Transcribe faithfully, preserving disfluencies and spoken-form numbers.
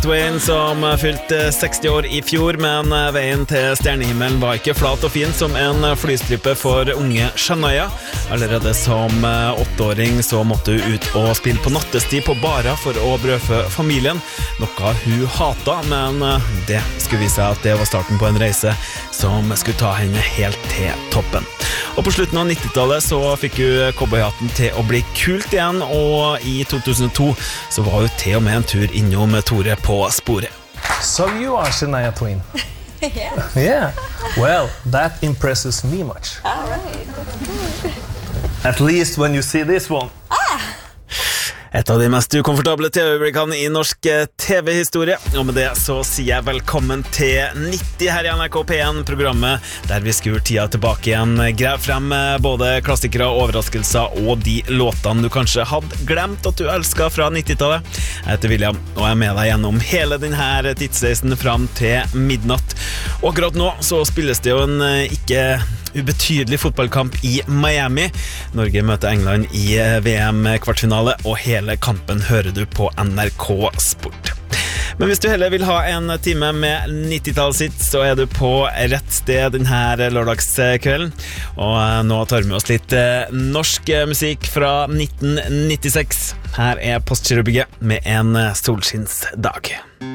Twain som fylte seksti år i fjor, men veien til stjernehimmelen var ikke flat og fin som en flystripe for unge Shania. Allerede som åtteåring så måtte hun ut og spille på nattestid på barer for å brødfø familien, noe hun hatet, men det skulle vise seg at det var starten på en reise som skulle ta henne helt til toppen. Og på slutten av nittitallet så fikk hun cowboyhatten til å bli kult igjen, og i to tusen og to så var hun til og med en tur innom Tore på sporet. So you are Shania Twain? Yes. Yeah. Well, that impresses me much. All right. At least when you see this one. Et av de mest ukomfortable T V-øyeblikkene i norsk T V-historie. Og med det så sier jeg velkommen til nitti her i N R K P én, programmet der vi skur tida tilbake igjen, grev frem både klassikere, overraskelser og de låtene du kanskje hadde glemt at du elsket fra nittitallet. Jeg heter William, og jeg er med deg gjennom hele denne tidsreisen fram til midnatt. Og akkurat nå så spilles det jo en ikke ubetydelig fotballkamp i Miami. Norge møter England i V M-kvartfinale, og hele kampen hører du på N R K Sport. Men hvis du heller vil ha en time med nittitallet sitt, så er du på rett sted denne lørdagskvelden. Og nå tar vi med oss litt norsk musikk fra nitten nittiseks. Her er Postgirobygget med en solskinnsdag.